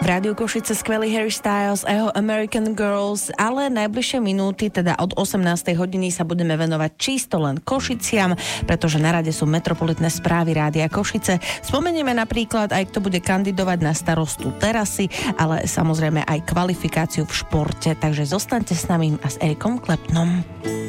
V Rádiu Košice skvelý Harry Styles a jeho American Girls, ale najbližšie minúty, teda od 18. hodiny sa budeme venovať čisto len Košiciam, pretože na rade sú metropolitné správy Rádia Košice. Spomenieme napríklad aj, kto bude kandidovať na starostu terasy, ale samozrejme aj kvalifikáciu v športe, takže zostaňte s nami a s Erikom Klepnom.